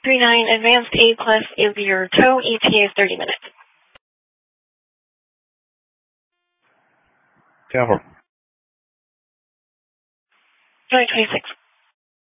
39 Advanced A Plus is your tow. ETA is 30 minutes. Tower. 2026.